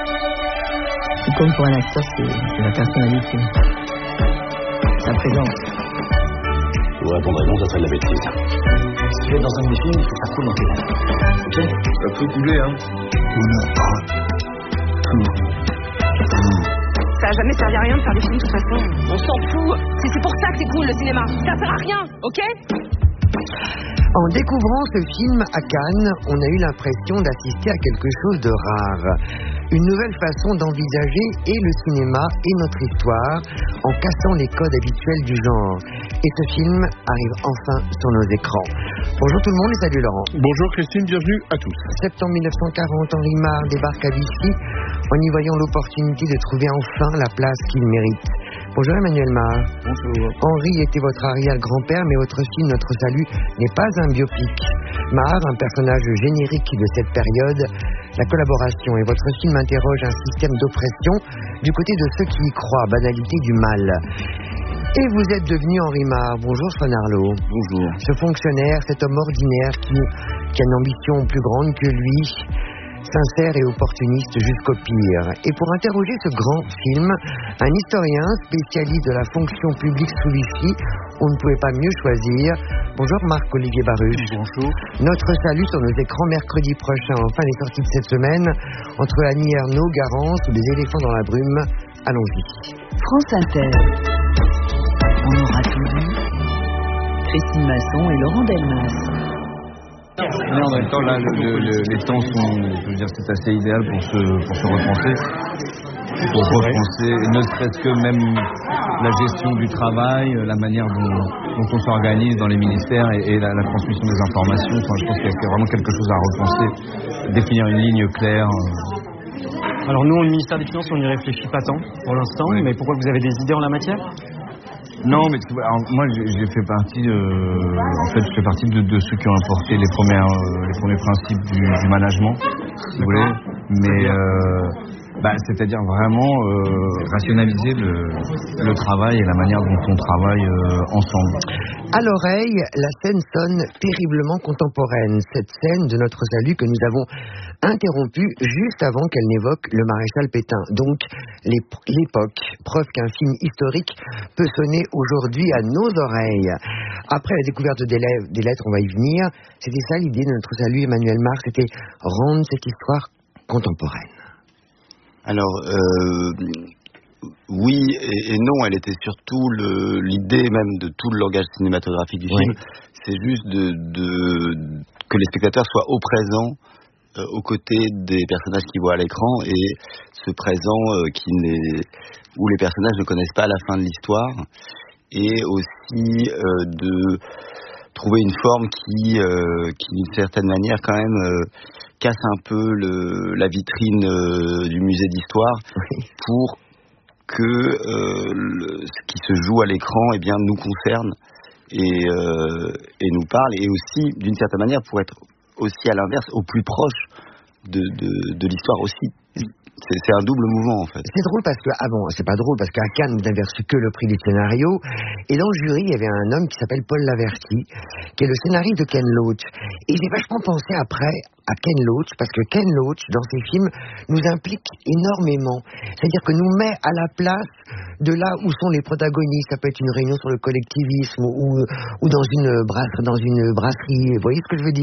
Ce qui compte pour un acteur, c'est la personnalité, sa présence. Pour répondre à non, ça serait de la bêtise. Si tu es dans un de mes films, il faut que ça coule dans tes lèvres. Ok ? Ça peut couler, hein. Ça a jamais servi à rien de faire des films de toute façon. On s'en fout. C'est pour ça que c'est cool le cinéma. Ça sert à rien, ok ? En découvrant ce film à Cannes, on a eu l'impression d'assister à quelque chose de rare. Une nouvelle façon d'envisager et le cinéma et notre histoire en cassant les codes habituels du genre. Et ce film arrive enfin sur nos écrans. Bonjour tout le monde et salut Laurent. Bonjour Christine, bienvenue à tous. Septembre 1940, Henri Marre débarque à Vichy en y voyant l'opportunité de trouver enfin la place qu'il mérite. Bonjour Emmanuel Marre. Bonjour. Henri était votre arrière-grand-père, mais votre film Notre Salut n'est pas un biopic. Marre, un personnage générique de cette période, la collaboration et votre film interroge un système d'oppression du côté de ceux qui y croient, banalité du mal. Et vous êtes devenu Henri Marre. Bonjour Swan Arlo. Bonjour. Ce fonctionnaire, cet homme ordinaire qui a une ambition plus grande que lui, sincère et opportuniste jusqu'au pire. Et pour interroger ce grand film, un historien spécialiste de la fonction publique sous Vichy, on ne pouvait pas mieux choisir. Bonjour Marc-Olivier Baruch. Bonjour. Notre salut sur nos écrans mercredi prochain. Enfin les sorties de cette semaine, entre Annie Ernaux, Garance ou des éléphants dans la brume. Allons-y. France Inter. On aura tout vu. Christine Masson et Laurent Delmas. Mais en même temps, là, les temps sont, je veux dire, c'est assez idéal pour se repenser. Pour repenser, ne serait-ce que même la gestion du travail, la manière dont on s'organise dans les ministères et la transmission des informations. Enfin, je pense qu'il y a vraiment quelque chose à repenser, définir une ligne claire. Alors nous, au ministère des Finances, on n'y réfléchit pas tant pour l'instant, Oui. mais pourquoi vous avez des idées en la matière ? Non, mais tu vois, alors, moi j'ai fait partie, en fait, je fais partie de ceux qui ont apporté les premiers principes du management, si vous voulez. Mais c'est-à-dire vraiment rationaliser le travail et la manière dont on travaille ensemble. À l'oreille, la scène sonne terriblement contemporaine. Cette scène de Notre Salut que nous avons interrompue juste avant qu'elle n'évoque le maréchal Pétain. Donc, l'époque, preuve qu'un film historique peut sonner aujourd'hui à nos oreilles. Après la découverte des lettres, on va y venir. C'était ça l'idée de Notre Salut, Emmanuel Marc, c'était rendre cette histoire contemporaine. Alors, oui et non, elle était surtout l'idée même de tout le langage cinématographique du film. C'est juste que les spectateurs soient au présent, aux côtés des personnages qu'ils voient à l'écran, et ce présent où les personnages ne connaissent pas la fin de l'histoire, et aussi de trouver une forme qui d'une certaine manière quand même casse un peu la vitrine du musée d'histoire pour que ce qui se joue à l'écran nous concerne et nous parle, et aussi d'une certaine manière pour être aussi à l'inverse au plus proche de l'histoire aussi. C'est un double mouvement en fait. C'est drôle parce que, c'est pas drôle parce qu'à Cannes, vous n'avez reçu que le prix du scénario. Et dans le jury, il y avait un homme qui s'appelle Paul Laverty, qui est le scénariste de Ken Loach. Et j'ai vachement pensé après à Ken Loach, parce que Ken Loach, dans ses films, nous implique énormément. C'est-à-dire que nous met à la place de là où sont les protagonistes. Ça peut être une réunion sur le collectivisme ou dans une brasserie. Vous voyez ce que je veux dire ?